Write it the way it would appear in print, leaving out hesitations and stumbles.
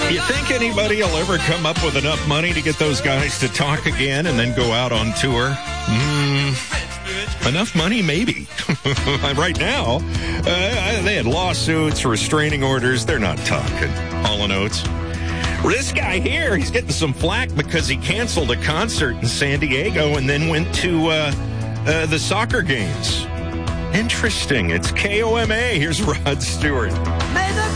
You think anybody will ever come up with enough money to get those guys to talk again and then go out on tour? Enough money, maybe. Right now, they had lawsuits, restraining orders. They're not talking. Hall & Oates. This guy here, he's getting some flack because he canceled a concert in San Diego and then went to the soccer games. Interesting. It's KOMA. Here's Rod Stewart.